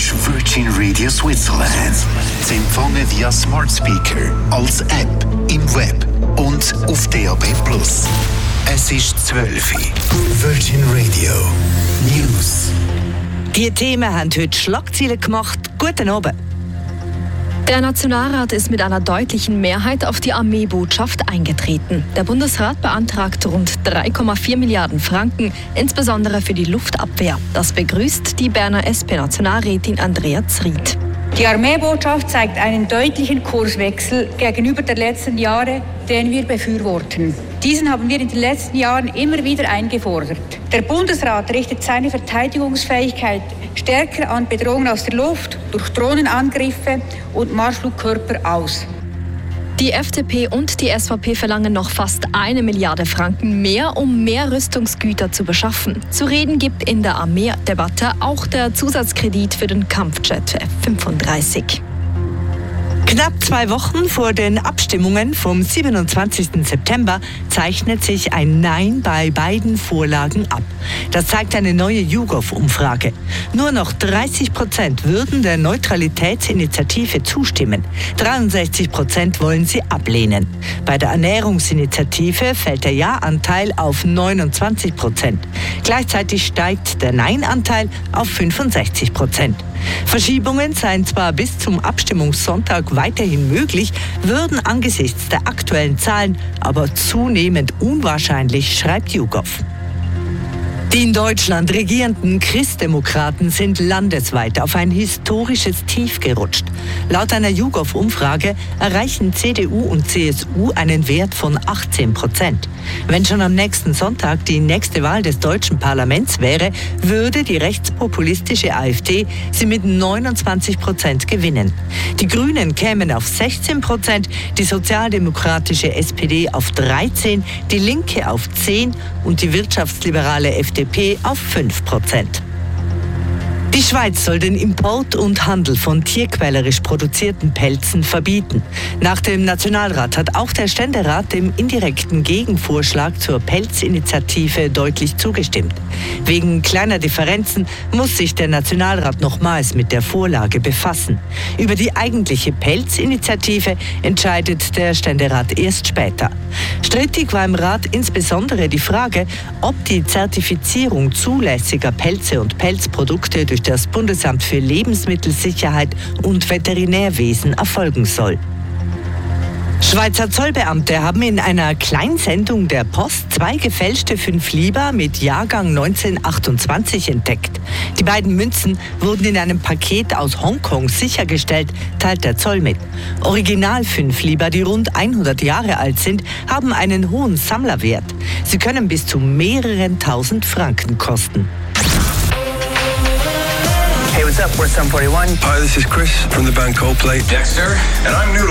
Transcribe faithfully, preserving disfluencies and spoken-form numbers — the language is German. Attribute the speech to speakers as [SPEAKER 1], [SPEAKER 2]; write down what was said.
[SPEAKER 1] ist Virgin Radio Switzerland. Sie empfangen via Smart Speaker, als App, im Web und auf D A B plus. Es ist zwölf Uhr. Virgin Radio News.
[SPEAKER 2] Die Themen haben heute Schlagzeilen gemacht. Guten Abend.
[SPEAKER 3] Der Nationalrat ist mit einer deutlichen Mehrheit auf die Armeebotschaft eingetreten. Der Bundesrat beantragt rund drei Komma vier Milliarden Franken, insbesondere für die Luftabwehr. Das begrüßt die Berner S P-Nationalrätin Andrea Zried.
[SPEAKER 4] Die Armeebotschaft zeigt einen deutlichen Kurswechsel gegenüber der letzten Jahre, den wir befürworten. Diesen haben wir in den letzten Jahren immer wieder eingefordert. Der Bundesrat richtet seine Verteidigungsfähigkeit stärker an Bedrohungen aus der Luft, durch Drohnenangriffe und Marschflugkörper aus.
[SPEAKER 3] Die F D P und die S V P verlangen noch fast eine Milliarde Franken mehr, um mehr Rüstungsgüter zu beschaffen. Zu reden gibt in der Armeedebatte auch der Zusatzkredit für den Kampfjet F fünfunddreißig.
[SPEAKER 2] Knapp zwei Wochen vor den Abstimmungen vom siebenundzwanzigsten September zeichnet sich ein Nein bei beiden Vorlagen ab. Das zeigt eine neue YouGov-Umfrage. Nur noch dreißig Prozent würden der Neutralitätsinitiative zustimmen. dreiundsechzig Prozent wollen sie ablehnen. Bei der Ernährungsinitiative fällt der Ja-Anteil auf neunundzwanzig Prozent. Gleichzeitig steigt der Nein-Anteil auf fünfundsechzig Prozent. Verschiebungen seien zwar bis zum Abstimmungssonntag weiterhin möglich, würden angesichts der aktuellen Zahlen aber zunehmend unwahrscheinlich, schreibt YouGov. Die in Deutschland regierenden Christdemokraten sind landesweit auf ein historisches Tief gerutscht. Laut einer YouGov-Umfrage erreichen C D U und C S U einen Wert von achtzehn Prozent. Wenn schon am nächsten Sonntag die nächste Wahl des deutschen Parlaments wäre, würde die rechtspopulistische AfD sie mit neunundzwanzig Prozent gewinnen. Die Grünen kämen auf sechzehn Prozent, die sozialdemokratische S P D auf dreizehn, die Linke auf zehn und die wirtschaftsliberale F D P auf fünf Prozent. Die Schweiz soll den Import und Handel von tierquälerisch produzierten Pelzen verbieten. Nach dem Nationalrat hat auch der Ständerat dem indirekten Gegenvorschlag zur Pelzinitiative deutlich zugestimmt. Wegen kleiner Differenzen muss sich der Nationalrat nochmals mit der Vorlage befassen. Über die eigentliche Pelzinitiative entscheidet der Ständerat erst später. Strittig war im Rat insbesondere die Frage, ob die Zertifizierung zulässiger Pelze und Pelzprodukte durch das Bundesamt für Lebensmittelsicherheit und Veterinärwesen erfolgen soll. Schweizer Zollbeamte haben in einer Kleinsendung der Post zwei gefälschte fünf Lieber mit Jahrgang neunzehnhundertachtundzwanzig entdeckt. Die beiden Münzen wurden in einem Paket aus Hongkong sichergestellt, teilt der Zoll mit. Original fünf Lieber, die rund hundert Jahre alt sind, haben einen hohen Sammlerwert. Sie können bis zu mehreren tausend Franken kosten.
[SPEAKER 5] Hey, what's up? We're Sum forty-one.
[SPEAKER 6] Hi, this is Chris from the band Coldplay.
[SPEAKER 7] Dexter, and I'm Noodle.